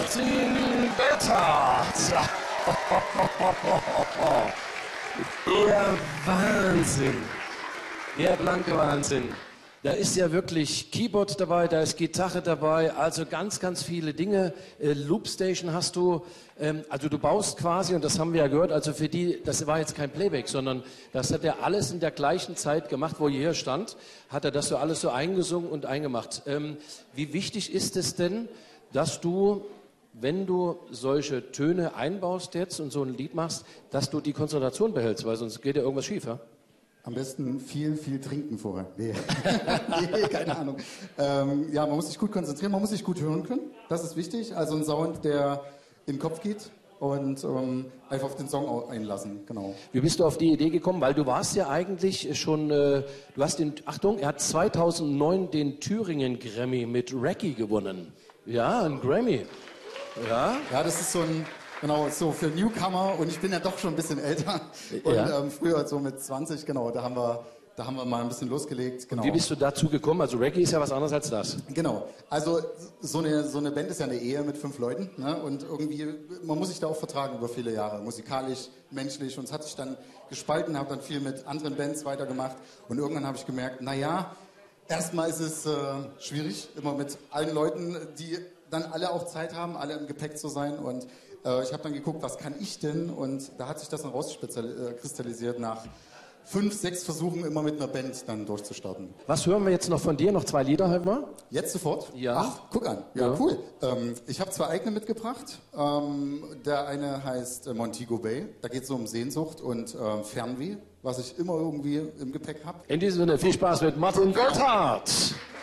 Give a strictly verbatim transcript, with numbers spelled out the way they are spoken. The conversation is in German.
Martin Götthardt. Der Wahnsinn. Der blanke Wahnsinn. Da ist ja wirklich Keyboard dabei, da ist Gitarre dabei, also ganz, ganz viele Dinge. Äh, Loopstation hast du, ähm, also du baust quasi, und das haben wir ja gehört, also für die, das war jetzt kein Playback, sondern das hat er alles in der gleichen Zeit gemacht, wo ihr hier stand, hat er das so alles so eingesungen und eingemacht. Ähm, wie wichtig ist es denn, dass du, wenn du solche Töne einbaust jetzt und so ein Lied machst, dass du die Konzentration behältst, weil sonst geht ja irgendwas schief, ja? Am besten viel, viel trinken vorher. Nee, nee keine Ahnung. Ähm, ja, man muss sich gut konzentrieren, man muss sich gut hören können. Das ist wichtig. Also ein Sound, der in den Kopf geht und ähm, einfach auf den Song einlassen. Genau. Wie bist du auf die Idee gekommen? Weil du warst ja eigentlich schon, äh, du hast den, Achtung, er hat zweitausendneun den Thüringen Grammy mit Reggae gewonnen. Ja, ein Grammy. Ja. Ja, das ist so ein... Genau, so für Newcomer, und ich bin ja doch schon ein bisschen älter. Und ja. ähm, früher so mit zwanzig, genau, da haben wir, da haben wir mal ein bisschen losgelegt. Genau. Und wie bist du dazu gekommen? Also Reggae ist ja was anderes als das. Genau, also so eine, so eine Band ist ja eine Ehe mit fünf Leuten, ne? Und irgendwie, man muss sich da auch vertragen über viele Jahre, musikalisch, menschlich, und es hat sich dann gespalten, habe dann viel mit anderen Bands weitergemacht, und irgendwann habe ich gemerkt, naja, erstmal ist es äh, schwierig, immer mit allen Leuten, die dann alle auch Zeit haben, alle im Gepäck zu sein, und äh, ich habe dann geguckt, was kann ich denn, und da hat sich das dann rauskristallisiert nach fünf, sechs Versuchen immer mit einer Band dann durchzustarten. Was hören wir jetzt noch von dir? Noch zwei Lieder halt mal? Jetzt sofort? Ja. Ach, guck an. Ja, ja. Cool. Ähm, ich habe zwei eigene mitgebracht. Ähm, der eine heißt äh, Montego Bay. Da geht es so um Sehnsucht und äh, Fernweh, was ich immer irgendwie im Gepäck habe. In diesem Sinne viel Spaß mit Martin Götthardt.